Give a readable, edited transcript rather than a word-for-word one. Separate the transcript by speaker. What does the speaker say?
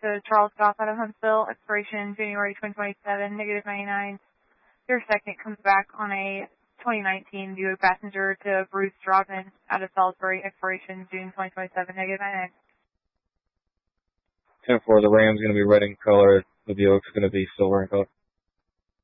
Speaker 1: to Charles Goff out of Huntsville, expiration January 2027, -99. Your second comes back on a 2019 Buick passenger to Bruce Strodman out of Salisbury, expiration June 2027, -99.
Speaker 2: 10-4, the Ram's going to be red in color, the Buick's going to be silver in color.